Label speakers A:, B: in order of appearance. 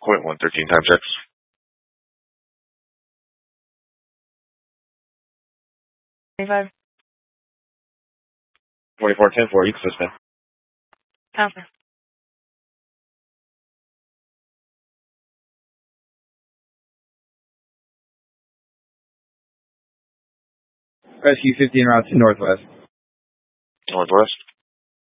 A: 113 times X.
B: 25.
A: 2410 you can suspend.
B: Counter.
C: Rescue 50 en route to Northwest.
A: Northwest.